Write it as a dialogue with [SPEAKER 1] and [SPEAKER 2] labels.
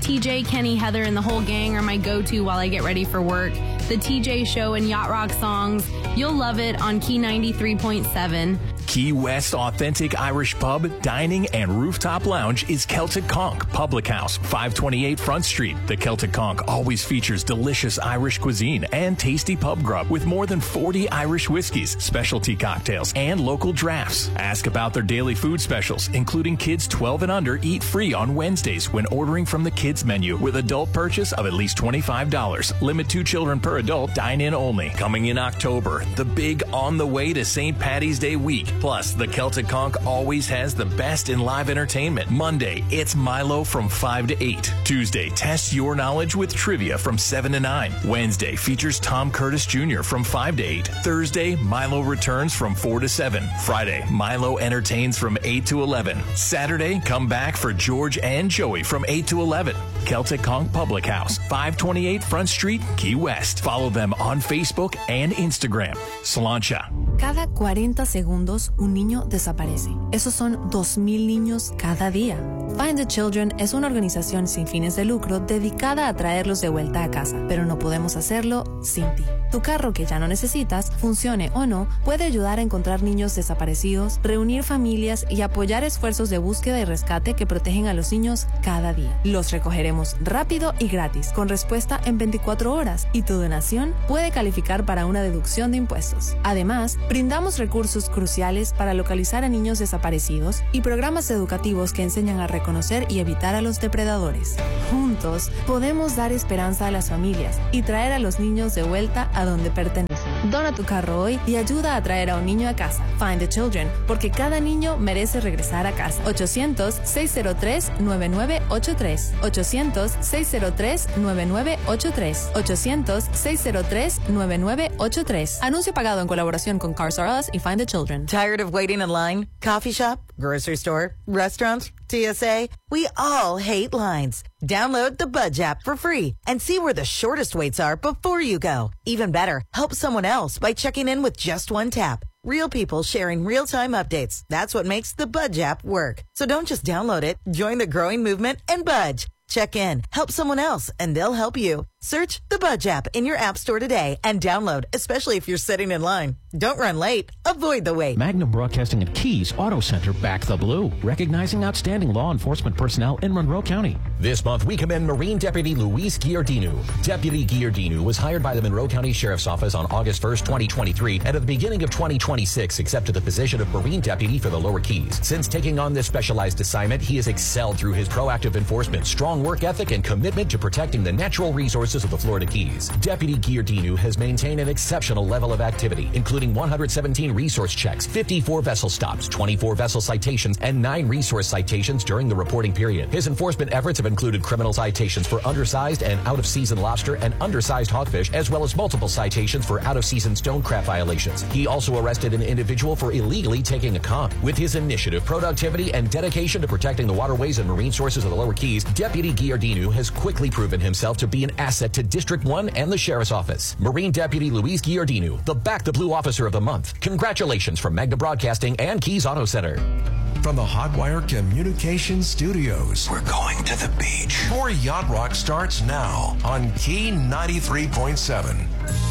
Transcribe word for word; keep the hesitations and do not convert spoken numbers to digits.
[SPEAKER 1] T J, Kenny, Heather, and the whole gang are my go-to while I get ready for work. The T J Show and Yacht Rock songs. You'll love it on Key ninety-three point seven.
[SPEAKER 2] Key West authentic Irish pub, dining, and rooftop lounge is Celtic Conch Public House, five twenty-eight Front Street. The Celtic Conch always features delicious Irish cuisine and tasty pub grub with more than forty Irish whiskeys, specialty cocktails, and local drafts. Ask about their daily food specials, including kids twelve and under eat free on Wednesdays when ordering from the kids menu with adult purchase of at least twenty-five dollars. Limit two children per adult, dine-in only. Coming in October, the big On the Way to Saint Patty's Day week. Plus, the Celtic Conch always has the best in live entertainment. Monday, it's Milo from five to eight. Tuesday, test your knowledge with trivia from seven to nine. Wednesday features Tom Curtis Junior from five to eight. Thursday, Milo returns from four to seven. Friday, Milo entertains from eight to eleven. Saturday, come back for George and Joey from eight to eleven. Celtic Conch Public House, five twenty-eight Front Street, Key West. Follow them on Facebook and Instagram. Sláinte.
[SPEAKER 3] Cada cuarenta segundos, un niño desaparece. Esos son dos mil niños cada día. Find the Children es una organización sin fines de lucro dedicada a traerlos de vuelta a casa, pero no podemos hacerlo sin ti. Tu carro que ya no necesitas, funcione o no, puede ayudar a encontrar niños desaparecidos, reunir familias y apoyar esfuerzos de búsqueda y rescate que protegen a los niños cada día. Los recogeremos rápido y gratis, con respuesta en veinticuatro horas, y tu donación puede calificar para una deducción de impuestos. Además, brindamos recursos cruciales para localizar a niños desaparecidos y programas educativos que enseñan a reconocer y evitar a los depredadores. Juntos, podemos dar esperanza a las familias y traer a los niños de vuelta a donde pertenecen. Dona tu carro hoy y ayuda a traer a un niño a casa. Find the Children, porque cada niño merece regresar a casa. ochocientos, seis cero tres, nueve nueve ocho tres. ochocientos, seis cero tres, nueve nueve ocho tres. ochocientos, seis cero tres, nueve nueve ocho tres. Anuncio pagado en colaboración con Cars R Us y Find the Children.
[SPEAKER 4] Tired of waiting in line? Coffee shop? Grocery store? Restaurant? T S A? We all hate lines. Download the Budge app for free and see where the shortest waits are before you go. Even better, help someone else by checking in with just one tap. Real people sharing real-time updates. That's what makes the Budge app work. So don't just download it. Join the growing movement and Budge. Check in, help someone else, and they'll help you. Search the Budge app in your app store today and download, especially if you're sitting in line. Don't run late. Avoid the wait.
[SPEAKER 5] Magnum Broadcasting and Keys Auto Center back the blue, recognizing outstanding law enforcement personnel in Monroe County.
[SPEAKER 6] This month, we commend Marine Deputy Luis Giardino. Deputy Giardino was hired by the Monroe County Sheriff's Office on August first, twenty twenty-three, and at the beginning of twenty twenty-six accepted the position of Marine Deputy for the Lower Keys. Since taking on this specialized assignment, he has excelled through his proactive enforcement, strong work ethic, and commitment to protecting the natural resources of the Florida Keys. Deputy Giardino has maintained an exceptional level of activity, including one hundred seventeen resource checks, fifty-four vessel stops, twenty-four vessel citations, and nine resource citations during the reporting period. His enforcement efforts have included criminal citations for undersized and out-of-season lobster and undersized hogfish, as well as multiple citations for out-of-season stone crab violations. He also arrested an individual for illegally taking a comp. With his initiative, productivity, and dedication to protecting the waterways and marine sources of the Lower Keys, Deputy Giardino has quickly proven himself to be an asset to District one and the Sheriff's Office. Marine Deputy Luis Giardino, the Back the Blue Officer of the Month. Congratulations from Magna Broadcasting and Keys Auto Center.
[SPEAKER 7] From the Hotwire Communications Studios,
[SPEAKER 8] we're going to the beach.
[SPEAKER 7] More Yacht Rock starts now on Key ninety-three point seven.